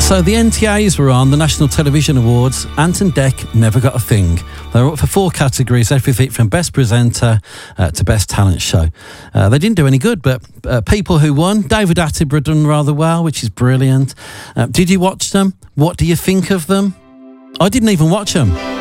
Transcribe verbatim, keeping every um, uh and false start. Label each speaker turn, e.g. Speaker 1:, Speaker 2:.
Speaker 1: So the N T As were on the National Television Awards. Ant and Dec never got a thing. They were up for four categories, everything from Best Presenter uh, to Best Talent Show. Uh, they didn't do any good, but uh, people who won, David Attenborough done rather well, which is brilliant. Uh, did you watch them? What do you think of them? I didn't even watch them.